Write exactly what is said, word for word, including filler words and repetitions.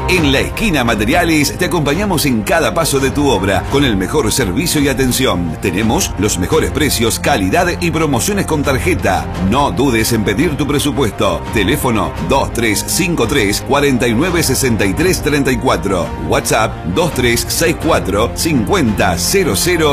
En La Esquina Materiales te acompañamos en cada paso de tu obra con el mejor servicio y atención. Tenemos los mejores precios, calidad y promociones con tarjeta. No dudes en pedir tu presupuesto. Teléfono dos tres cinco tres, cuatro nueve seis tres tres cuatro. WhatsApp dos tres seis cuatro, cincuenta cero cero